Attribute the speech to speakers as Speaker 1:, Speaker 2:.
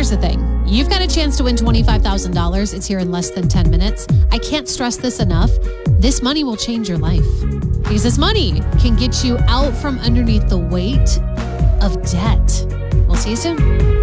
Speaker 1: Here's the thing. You've got a chance to win $25,000. It's here in less than 10 minutes. I can't stress this enough. This money will change your life because this money can get you out from underneath the weight of debt. We'll see you soon.